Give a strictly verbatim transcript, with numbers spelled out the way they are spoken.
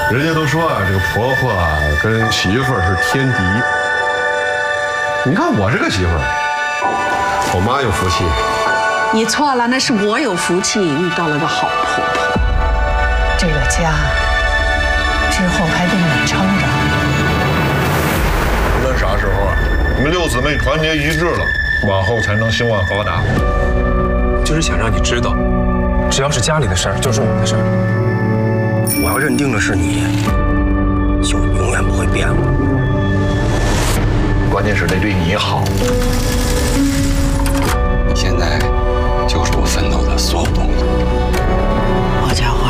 人家都说啊，这个婆婆啊跟媳妇儿是天敌。你看我这个媳妇儿，我妈有福气。 你错了，那是我有福气，遇到了个好婆婆。 这个家之后还得你撑着。 无论啥时候啊，你们六姊妹团结一致了，往后才能兴旺发达。 就是想让你知道，只要是家里的事儿，就是我们的事儿。 我要认定了是你，就永远不会变了。 关键是得对你好。 你现在就是我奋斗的所有动力。 好家伙！